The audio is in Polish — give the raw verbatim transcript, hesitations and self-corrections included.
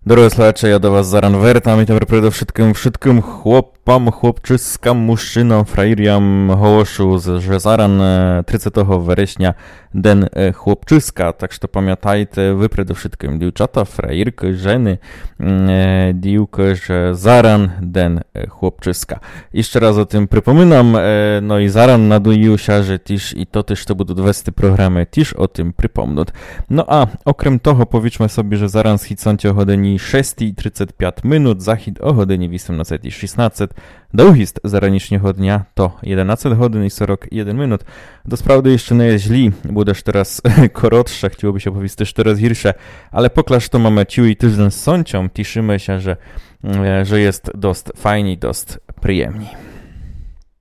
Дорогі слухачі, я до вас зараз вертам і тепер перед wszystkim, wszystkim chłopom, chłopczyskam, mужчинам, frajerям оголошу, że заран тридцятого вересня день хлопчиска, так що пам'ятайте, ви перед wszystkim, дівчата, frajerki, żeny, дівки, że заран день хлопчиска. Jeszcze raz o tym przypominam, no i zaran naduję się, że też i to też to będą wести programy, też o tym przypomnąć. No a okrem того, powiedzmy sobie, że zaran schicącie o godzinie szóstej trzydzieści pięć minut, zachід o godzinie osiemnastej szesnaście. Dłuhist zaranішнього dnia to jedenaście godzin i czterdzieści jeden minut. Do sprawdy jeszcze nie jest źli, будеш teraz korotsze, chciałoby się powiedzieć też teraz hirsze, ale poklaż to mamy ciu i tydzień z sącią, cieszymy się, że, że jest dość fajnie, dość przyjemnie.